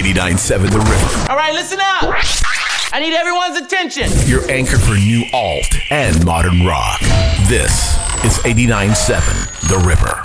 89.7 The Ripper. All right, listen up. I need everyone's attention. Your anchor for new alt and modern rock. This is 89.7 The Ripper.